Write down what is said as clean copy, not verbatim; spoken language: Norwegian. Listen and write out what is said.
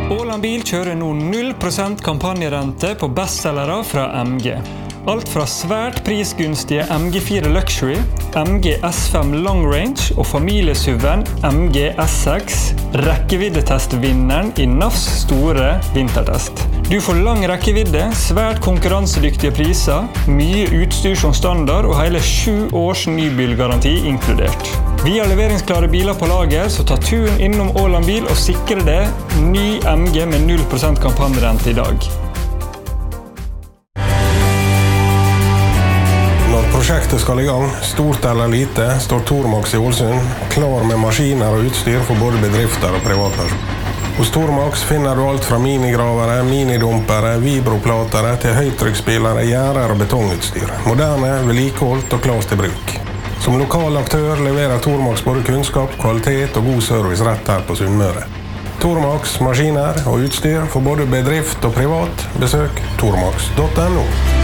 Åland Bil kjører nå 0% kampanjerente på bestsellere fra MG. Alt fra svært prisgunstige MG4 Luxury, MG S5 Long Range og familiesuven MG S6, rekkeviddetestvinneren i NAFs store vintertest. Du får lang rekkevidde, svært konkurransedyktige priser, mye utstyr som standard og hele 7 års nybilgaranti inkludert. Vi har leveringsklare biler på lager, så ta turen innom Åland Bil og sikre deg ny MG med 0% kampanjerente i dag. Når prosjektet skal i gang, stort eller lite, står Tormax i Ålesund klar med maskiner og utstyr for både bedrifter og privatpersoner. Hos Tormax finner du alt fra minigravere, minidumpere, vibroplatere til høytrykksspillere, gjerder og betongutstyr. Moderne, vedlikeholdt og klart til bruk. Som lokal aktør leverer Tormax både kunnskap, kvalitet og god service rett her på Sunnmøre. Tormax, maskiner og utstyr for både bedrift og privat. Besøk tormax.no.